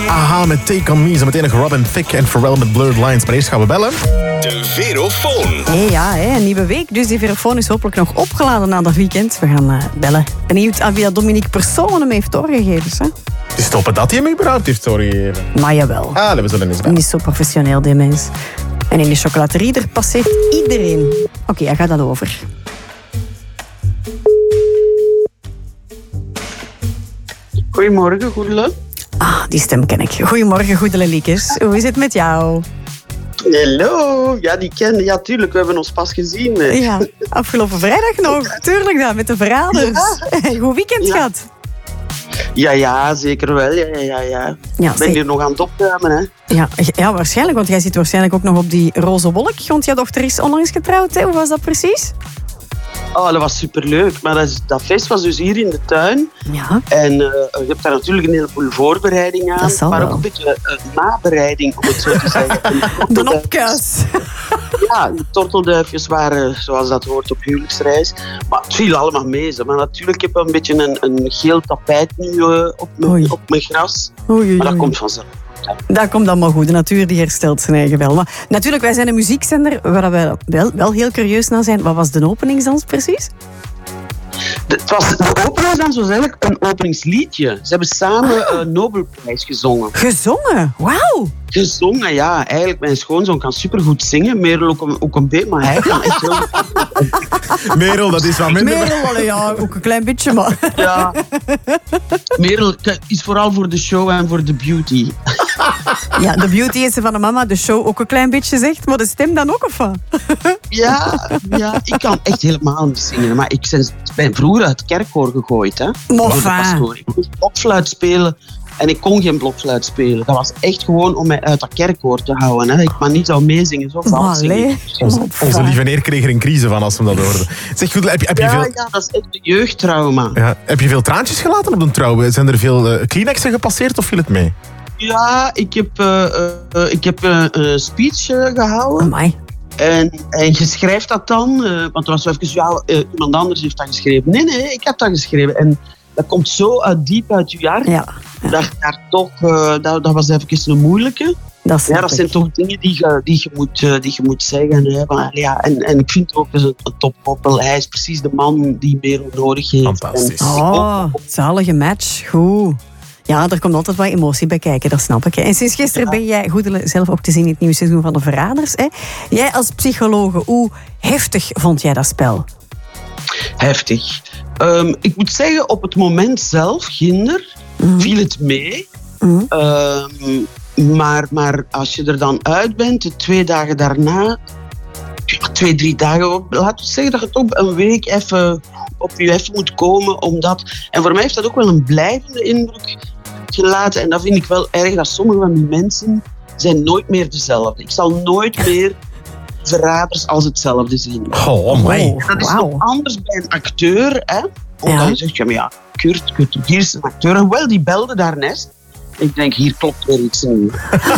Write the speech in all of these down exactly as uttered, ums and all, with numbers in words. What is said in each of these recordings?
Aha met Take On Me. Zo meteen nog Robin Thicke en Pharrell met Blurred Lines. Maar eerst gaan we bellen. De Verofoon. Hey, ja, hè, een nieuwe week. Dus die Verofoon is hopelijk nog opgeladen na dat weekend. We gaan uh, bellen. Benieuwd aan wie dat Dominique Persoon hem heeft doorgegeven. Hè? Het is stoppen dat hij hem überhaupt heeft doorgegeven. Maar jawel. Ah, we zullen eens bellen. Niet zo professioneel, die mens. En in de chocolaterie, er passeert iedereen. Oké, okay, hij gaat dat over. Goedemorgen, Goedele. Ah, die stem ken ik. Goedemorgen, Goedele Liekes. Hoe is het met jou? Hallo. Ja, die ken Ja, tuurlijk. We hebben ons pas gezien. Hè. Ja, afgelopen vrijdag nog. Tuurlijk dan, met de verraders. Ja. Goed weekend ja. gehad. Ja, ja, zeker wel. Ja, ja, ja. Ja, ik ben hier nog aan het opruimen, hè. Ja, ja, waarschijnlijk. Want jij zit waarschijnlijk ook nog op die roze wolk. Want jouw dochter is onlangs getrouwd, hè? Hoe was dat precies? Oh, dat was superleuk. Maar dat, is, dat feest was dus hier in de tuin. Ja. En uh, je hebt daar natuurlijk een heleboel voorbereiding aan. Dat zal maar wel. ook een beetje uh, nabereiding, om het zo te zeggen. De opkuis. Ja, de tortelduifjes waren, zoals dat hoort, op huwelijksreis. Maar het viel allemaal mee. Zo. Maar natuurlijk, ik heb een beetje een, een geel tapijt nu uh, op, mijn, op mijn gras. Oei, oei, maar dat oei. komt vanzelf. Dat komt allemaal goed. De natuur die herstelt zijn eigen wel. Maar natuurlijk, wij zijn een muziekzender waar we wel, wel heel curieus naar zijn. Wat was de openingsdans precies? De, het was, de openingsdans was eigenlijk een openingsliedje. Ze hebben samen Ah. een Nobelprijs gezongen. Gezongen? Wauw! Gezongen, ja. Eigenlijk, mijn schoonzoon kan supergoed zingen. Merel ook een, ook een beetje, maar hij kan echt heel goed. Merel, dat is wat minder. Merel, allee, ja, ook een klein beetje, maar... Ja. Merel is vooral voor de show en voor de beauty. Ja, de beauty is er van de mama, de show ook een klein beetje zegt, maar de stem dan ook, of wat? Ja, ja, ik kan echt helemaal niet zingen. Maar ik ben, ben vroeger uit het kerkkoor gegooid, hè. Moffa. Door de pastoor. Ik moest blokfluit spelen en ik kon geen blokfluit spelen. Dat was echt gewoon om mij uit dat kerkkoor te houden, hè. Ik maar niet zou meezingen, zo vals zingen. Allee. Onze, onze lieve neer kreeg er een crisis van als ze dat hoorden. Zeg goed, heb je, heb je Ja, veel... ja, dat is echt een jeugdtrauma. Ja, heb je veel traantjes gelaten op de trouw? Zijn er veel uh, Kleenexen gepasseerd of viel het mee? Ja, ik heb, uh, uh, ik heb uh, een speech uh, gehouden. Amai. En, en je schrijft dat dan, uh, want er was zo even, ja, uh, iemand anders heeft dat geschreven. Nee, nee, ik heb dat geschreven. En dat komt zo uit diep uit je hart. Ja. ja. Dat, daar toch, uh, dat, dat was even een moeilijke. Dat, ja, dat zijn ik. toch dingen die je, die je, moet, uh, die je moet zeggen. Hè. Maar, ja, en, en ik vind ook een, een topkoppel. Hij is precies de man die Merel nodig heeft. Fantastisch. En, Oh, zalige match. Goed. Ja, er komt altijd wat emotie bij kijken, dat snap ik. Hè. En sinds gisteren Ja. ben jij, Goedele, zelf ook te zien in het nieuwe seizoen van De Verraders. Hè. Jij als psychologe, hoe heftig vond jij dat spel? Heftig. Um, ik moet zeggen, op het moment zelf, ginder, Mm-hmm. viel het mee. Mm-hmm. Um, maar, maar als je er dan uit bent, de twee dagen daarna, twee, drie dagen, laten we zeggen dat je toch een week even op je even moet komen. Omdat, en voor mij heeft dat ook wel een blijvende indruk gelaten. En dat vind ik wel erg, dat sommige van die mensen zijn nooit meer dezelfde. Ik zal nooit meer verraders als hetzelfde zien. Oh, my. Oh, Dat is wauw. nog anders bij een acteur, hè? Omdat Ja. je zegt, ja, maar ja, Kurt, Kurt hier is een acteur. En wel, die belde daarnet. Ik denk, hier klopt weer iets niet.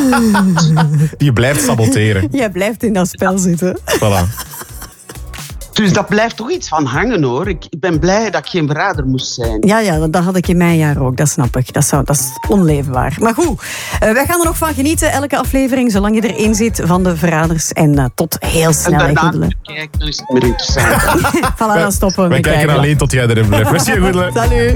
Je blijft saboteren. Jij blijft in dat spel zitten. Voilà. Dus dat blijft toch iets van hangen, hoor. Ik, ik ben blij dat ik geen verrader moest zijn. Ja, ja, dat dat had ik in mijn jaar ook, dat snap ik. Dat, zou, dat is onleefbaar. Maar goed, uh, wij gaan er nog van genieten, elke aflevering, zolang je erin zit van De Verraders. En uh, tot heel En snel, daarna Goedele. kijken, dan is het meer interessant. Voilà, dan stoppen we Wij met kijken kijken. alleen tot jij erin blijft. Merci, Goedele. Salut.